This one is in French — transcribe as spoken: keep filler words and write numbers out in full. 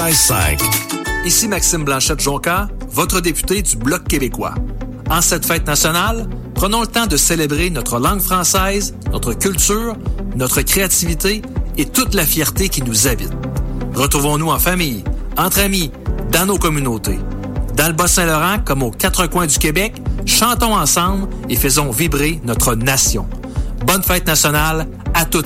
quatre-vingt-treize cinq. Ici Maxime Blanchette-Jonca, votre député du Bloc québécois. En cette fête nationale, prenons le temps de célébrer notre langue française, notre culture, notre créativité et toute la fierté qui nous habite. Retrouvons-nous en famille, entre amis, dans nos communautés. Dans le Bas-Saint-Laurent comme aux quatre coins du Québec, chantons ensemble et faisons vibrer notre nation. Bonne fête nationale à toutes